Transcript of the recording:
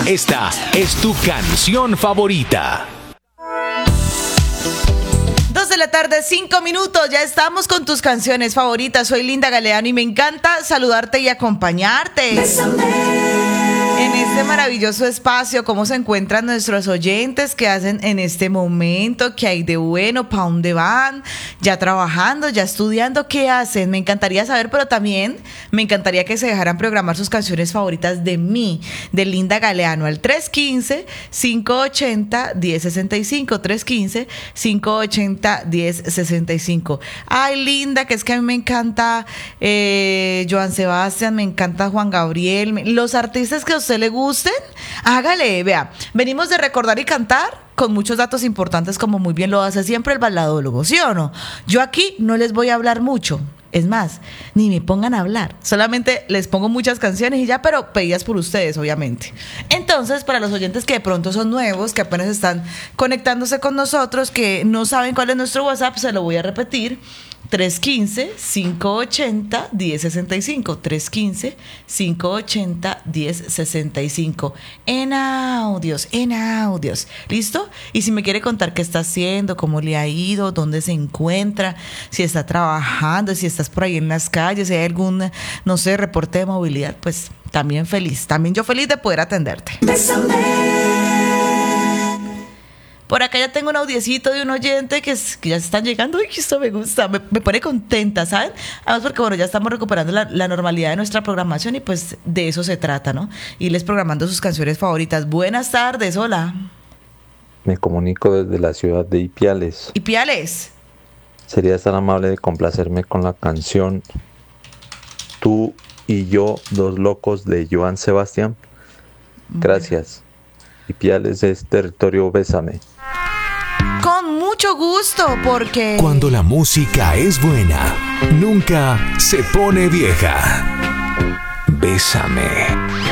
Esta es tu canción favorita. 2 de la tarde, 5 minutos. Ya estamos con tus canciones favoritas. Soy Linda Galeano y me encanta saludarte y acompañarte. En este maravilloso espacio, ¿cómo se encuentran nuestros oyentes? ¿Qué hacen en este momento? ¿Qué hay de bueno? ¿Para dónde van? ¿Ya trabajando? ¿Ya estudiando? ¿Qué hacen? Me encantaría saber, pero también me encantaría que se dejaran programar sus canciones favoritas de mí, de Linda Galeano, al 315-580-1065, 315-580-1065. Ay, Linda, que es que a mí me encanta Joan Sebastián, me encanta Juan Gabriel, los artistas que a usted le gusten, hágale, vea, venimos de recordar y cantar con muchos datos importantes, como muy bien lo hace siempre el baladólogo, ¿sí o no? Yo aquí no les voy a hablar mucho, es más, ni me pongan a hablar, solamente les pongo muchas canciones y ya, pero pedidas por ustedes, obviamente. Entonces, para los oyentes que de pronto son nuevos, que apenas están conectándose con nosotros, que no saben cuál es nuestro WhatsApp, se lo voy a repetir: 315-580-1065, 315-580-1065, en audios, ¿listo? Y si me quiere contar qué está haciendo, cómo le ha ido, dónde se encuentra, si está trabajando, si estás por ahí en las calles, si hay algún, no sé, reporte de movilidad, pues también yo feliz de poder atenderte. Por acá ya tengo un audiecito de un oyente que ya se están llegando. Uy, esto me gusta, me pone contenta, ¿saben? Además porque, bueno, ya estamos recuperando la normalidad de nuestra programación y pues de eso se trata, ¿no? Irles programando sus canciones favoritas. Buenas tardes, hola. Me comunico desde la ciudad de Ipiales. Ipiales. ¿Serías tan amable de complacerme con la canción Tú y yo, dos locos, de Joan Sebastián? Gracias. Ipiales es territorio Bésame. Con mucho gusto, porque Cuando la música es buena, nunca se pone vieja. Bésame.